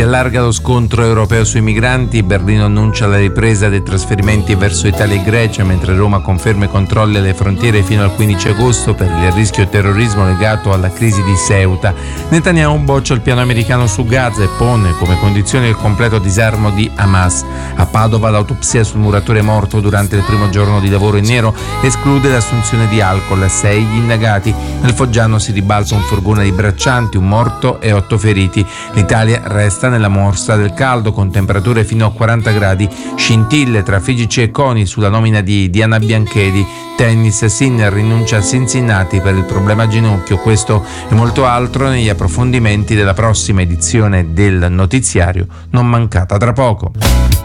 allarga lo scontro europeo sui migranti, Berlino annuncia la ripresa dei trasferimenti verso Italia e Grecia, mentre Roma conferma i controlli alle frontiere fino al 15 agosto per il rischio terrorismo legato alla crisi di Ceuta. Netanyahu boccia il piano americano su Gaza e pone come condizione il completo disarmo di Hamas. A Padova l'autopsia sul muratore morto durante il primo giorno di lavoro in nero esclude l'assunzione di alcol. 6 gli indagati. Nel Foggiano si ribalta un furgone di braccianti, un morto e 8 feriti. L'Italia resta nella mostra del caldo con temperature fino a 40 gradi. Scintille tra Figici e Coni sulla nomina di Diana Bianchedi. Tennis, Sinner rinuncia a Cincinnati per il problema ginocchio. Questo e molto altro negli approfondimenti della prossima edizione del notiziario, non mancata tra poco.